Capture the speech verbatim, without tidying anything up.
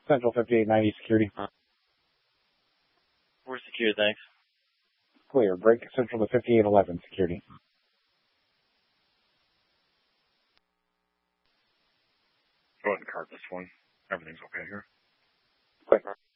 Central fifty-eight ninety security. We're secure, thanks. Clear. Break Central to fifty-eight eleven security. Go ahead and cart this one. Everything's okay here. Clear.